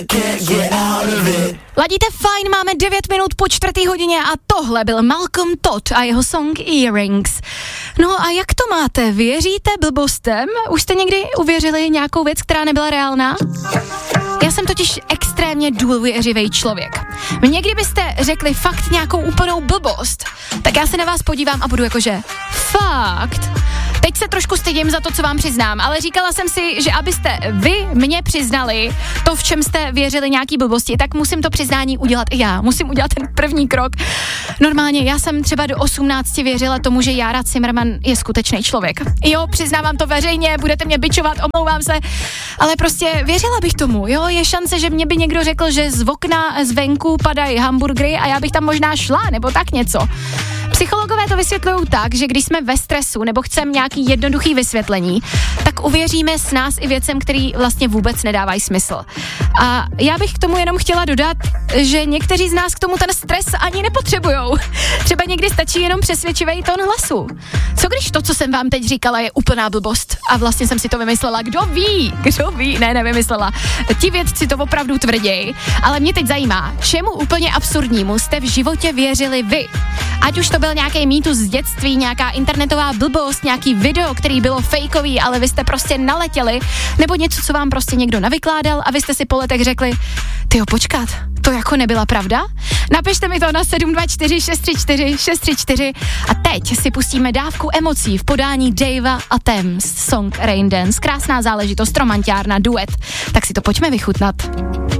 Ladíte fajn, máme 9 minut po 4:00 a tohle byl Malcolm Todd a jeho song Earrings. No a jak to máte? Věříte blbostem? Už jste někdy uvěřili nějakou věc, která nebyla reálná? Já jsem totiž extrémně důvěřivý člověk. Mně kdybyste řekli fakt nějakou úplnou blbost, tak já se na vás podívám a budu jakože fakt. Teď se trošku stydím za to, co vám přiznám, ale říkala jsem si, že abyste vy mě přiznali to, v čem jste věřili nějaký blbosti, tak musím to přiznání udělat i já. Musím udělat ten první krok. Normálně, já jsem třeba do 18 věřila tomu, že Jára Cimrman je skutečný člověk. Jo, přiznávám to veřejně, budete mě bičovat, omlouvám se, ale prostě věřila bych tomu, jo, je šance, že mě by někdo řekl, že z okna zvenku padají hamburgery a já bych tam možná šla, nebo tak něco. Psychologové to vysvětlují tak, že když jsme ve stresu nebo chceme nějaký jednoduchý vysvětlení, tak uvěříme s nás i věcem, který vlastně vůbec nedávají smysl. A já bych k tomu jenom chtěla dodat, že někteří z nás k tomu ten stres ani nepotřebujou. Třeba někdy stačí jenom přesvědčivý tón hlasu. Co když to, co jsem vám teď říkala, je úplná blbost a vlastně jsem si to vymyslela? Kdo ví? Ne, nevymyslela. Ti vědci to opravdu tvrději, ale mě teď zajímá, čemu úplně absurdnímu jste v životě věřili vy? Ať už to byl nějaký mýtus z dětství, nějaká internetová blbost, nějaký video, který bylo fejkový, ale vy jste prostě naletěli, nebo něco, co vám prostě někdo navykládal a vy jste si po letech řekli, tyjo, počkat, to jako nebyla pravda? Napište mi to na 724 634 634 a teď si pustíme dávku emocí v podání Davea a Thames, song Rain Dance, krásná záležitost, romantiárna, duet, tak si to pojďme vychutnat.